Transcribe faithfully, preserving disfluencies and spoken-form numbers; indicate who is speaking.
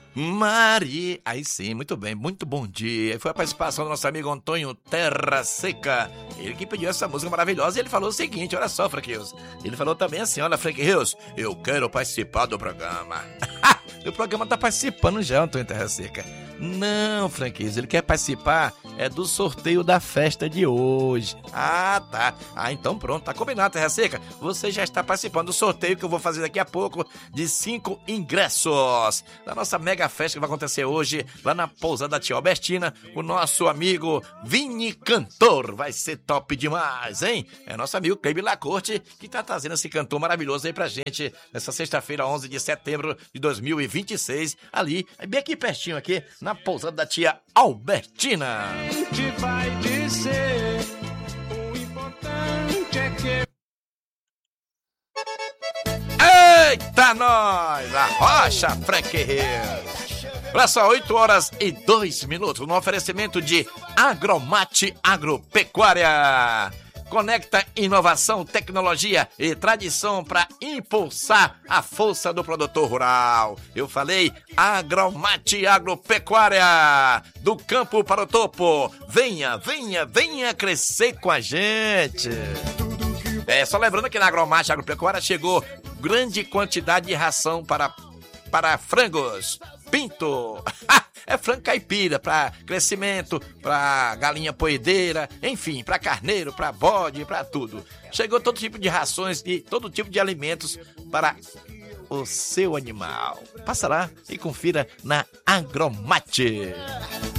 Speaker 1: Mari, aí sim, muito bem, muito bom dia. Foi a participação do nosso amigo Antônio Terra Seca. Ele que pediu essa música maravilhosa e ele falou o seguinte, olha só, Frank Rios. Ele falou também assim, olha, Frank Rios, eu quero participar do programa. O programa tá participando já, Antônio Terra Seca. Não, Frank Rios, ele quer participar é do sorteio da festa de hoje. Ah, tá. Ah, então pronto, tá combinado, Terra Seca. Você já está participando do sorteio que eu vou fazer daqui a pouco de cinco ingressos da nossa mega festa que vai acontecer hoje lá na pousada da Tia Albertina. O nosso amigo Vini Cantor. Vai ser top demais, hein? É nosso amigo Cleber Lacorte que tá trazendo esse cantor maravilhoso aí pra gente nessa sexta-feira, onze de setembro de dois mil e vinte e seis, ali, bem aqui pertinho aqui, na pousada da Tia Albertina.
Speaker 2: Vai dizer, o importante é que...
Speaker 1: Eita, nós! A Rocha Frank Rios. Olha só, oito horas e dois minutos, no oferecimento de Agromate Agropecuária. Conecta inovação, tecnologia e tradição para impulsar a força do produtor rural. Eu falei Agromate Agropecuária, do campo para o topo. Venha, venha, venha crescer com a gente. É, só lembrando que na Agromate Agropecuária chegou grande quantidade de ração para, para frangos, pinto... É frango caipira, para crescimento, para galinha poedeira, enfim, para carneiro, para bode, para tudo. Chegou todo tipo de rações e todo tipo de alimentos para o seu animal. Passa lá e confira na Agromate.